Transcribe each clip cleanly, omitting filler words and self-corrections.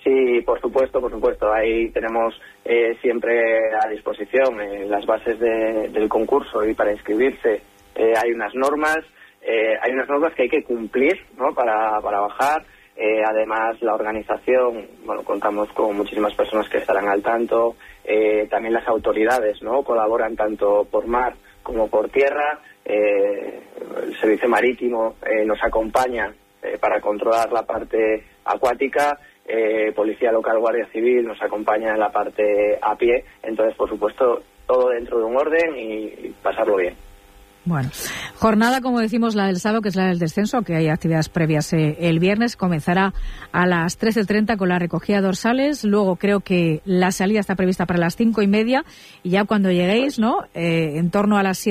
Sí, por supuesto. Ahí tenemos siempre a disposición las bases del concurso, y para inscribirse hay unas normas que hay que cumplir, ¿no? para bajar. Además, la organización, contamos con muchísimas personas que estarán al tanto. También las autoridades, ¿no? Colaboran tanto por mar como por tierra. El servicio marítimo nos acompaña para controlar la parte acuática. Policía local, Guardia Civil nos acompaña en la parte a pie. Entonces, por supuesto, todo dentro de un orden y pasarlo bien. Bueno, jornada, como decimos, la del sábado, que es la del descenso, que hay actividades previas el viernes. Comenzará a las 13:30 con la recogida de dorsales. Luego creo que la salida está prevista para las 5:30, y ya cuando lleguéis, ¿no? En torno a las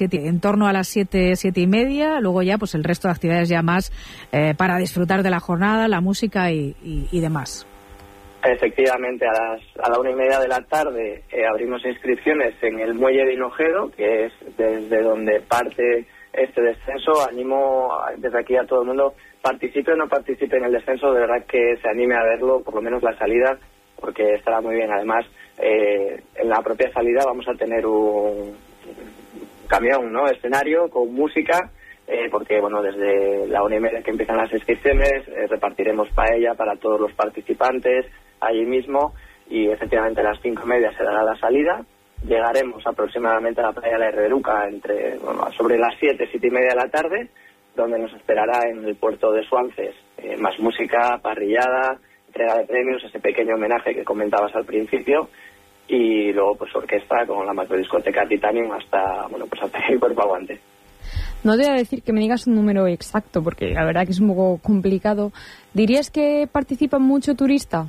7:30. Luego ya, pues el resto de actividades ya más para disfrutar de la jornada, la música y demás. Efectivamente, a la 1:30 de la tarde abrimos inscripciones en el muelle de Hinojedo, que es desde donde parte este descenso. Animo desde aquí a todo el mundo, participe o no participe en el descenso, de verdad que se anime a verlo, por lo menos la salida, porque estará muy bien. Además, en la propia salida vamos a tener un camión, ¿no? Escenario con música, porque desde la 1:30 que empiezan las inscripciones repartiremos paella para todos los participantes allí mismo, y efectivamente a las 5:30 se dará la salida. Llegaremos aproximadamente a la playa de la Herreruca sobre las 7:30 de la tarde, donde nos esperará en el puerto de Suances más música, parrillada, entrega de premios, ese pequeño homenaje que comentabas al principio, y luego pues orquesta con la macrodiscoteca Titanium hasta el cuerpo aguante. No te voy a decir que me digas un número exacto, porque la verdad que es un poco complicado. ¿Dirías que participa mucho turista?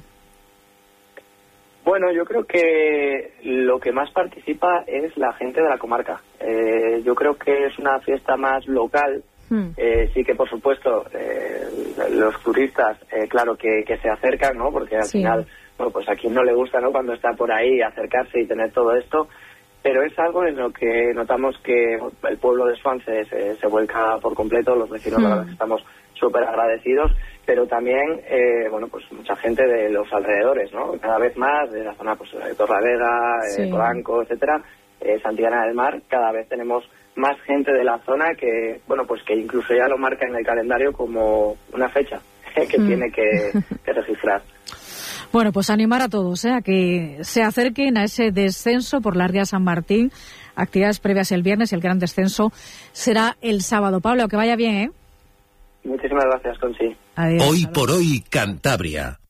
Bueno, yo creo que lo que más participa es la gente de la comarca. Yo creo que es una fiesta más local. Sí que, por supuesto, los turistas, claro que se acercan, ¿no? Porque al final, pues a quien no le gusta, ¿no? Cuando está por ahí, acercarse y tener todo esto. Pero es algo en lo que notamos que el pueblo de Suances se vuelca por completo. Los vecinos, la verdad, que estamos súper agradecidos. Pero también, pues mucha gente de los alrededores, ¿no? Cada vez más, de la zona pues de Torlavega, Polanco, etcétera, Santillana del Mar, cada vez tenemos más gente de la zona que, pues que incluso ya lo marca en el calendario como una fecha que tiene que registrar. Bueno, pues animar a todos a que se acerquen a ese descenso por la Ría San Martín. Actividades previas el viernes, y el gran descenso será el sábado. Pablo, que vaya bien, ¿eh? Muchísimas gracias, Conchi. Adiós. Hoy por hoy, Cantabria.